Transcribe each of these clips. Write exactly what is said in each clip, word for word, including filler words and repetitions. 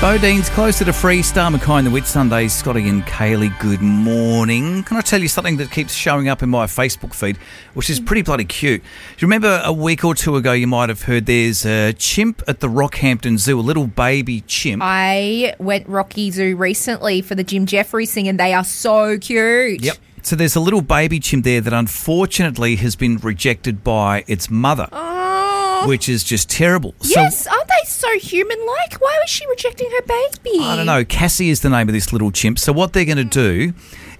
Bodine's closer to Freestar, Mackay and the Whitsundays. Scotty and Kaylee, good morning. Can I tell you something that keeps showing up in my Facebook feed, which is pretty bloody cute? Do you remember a week or two ago you might have heard there's a chimp at the Rockhampton Zoo, a little baby chimp. I went Rocky Zoo recently for the Jim Jeffries thing and they are so cute. Yep. So there's a little baby chimp there that unfortunately has been rejected by its mother. Oh. Which is just terrible. Yes, so, aren't they so human-like? Why was she rejecting her baby? I don't know. Cassie is the name of this little chimp. So what they're going to do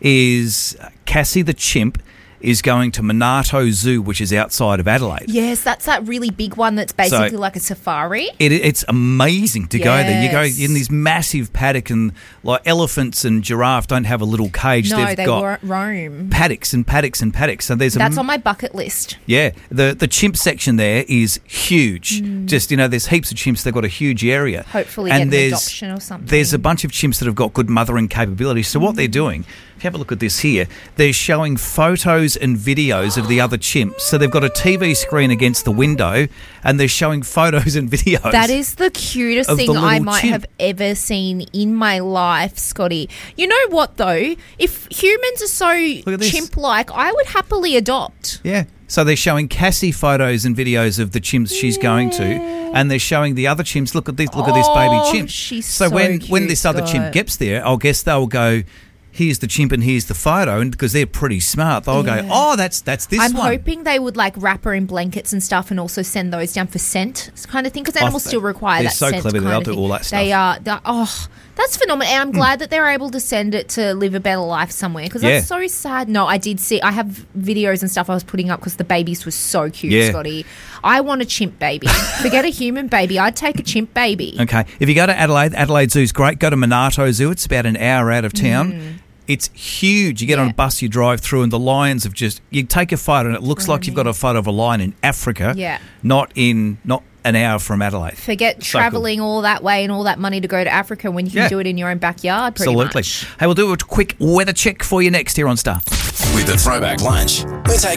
is Cassie the chimp is going to Monarto Zoo, which is outside of Adelaide. Yes, that's that really big one that's basically so, like a safari. It, it's amazing to yes. go there. You go in this massive paddock, and like elephants and giraffe don't have a little cage. No, They've they got roam. Paddocks and paddocks and paddocks. So there's that's a, on my bucket list. Yeah, the the chimp section there is huge. Mm. Just, you know, there's heaps of chimps. They've got a huge area. Hopefully and get an adoption or something. There's a bunch of chimps that have got good mothering capabilities. So mm. what they're doing, if you have a look at this here, they're showing photos and videos of the other chimps. So they've got a T V screen against the window and they're showing photos and videos. That is the cutest the thing I might chimp. have ever seen in my life, Scotty. You know what, though? If humans are so chimp-like, I would happily adopt. Yeah. So they're showing Cassie photos and videos of the chimps she's yeah. going to, and they're showing the other chimps, look at this, look oh, at this baby chimp. She's so, so when, cute, when this other God. chimp gets there, I'll guess they'll go, here's the chimp and here's the photo, and because they're pretty smart, they'll yeah. go, oh, that's that's this I'm one. I'm hoping they would like wrap her in blankets and stuff, and also send those down for scent kind of thing, because animals oh, still require they're that so scent. Clever, kind they'll of do thing. all that stuff. They are. Oh, that's phenomenal, and I'm mm. glad that they're able to send it to live a better life somewhere, because yeah. that's so sad. No, I did see. I have videos and stuff I was putting up because the babies were so cute, yeah. Scotty. I want a chimp baby. Forget a human baby. I'd take a chimp baby. Okay, if you go to Adelaide, Adelaide Zoo's great. Go to Monarto Zoo. It's about an hour out of town. Mm. It's huge. You get yeah. on a bus, you drive through, and the lions have just... You take a photo, and it looks Running. like you've got a photo of a lion in Africa, yeah. not in not an hour from Adelaide. Forget so travelling cool. all that way and all that money to go to Africa when you can yeah. do it in your own backyard, pretty Absolutely. much. Hey, we'll do a quick weather check for you next here on Star. With the Throwback Lunch, we're taking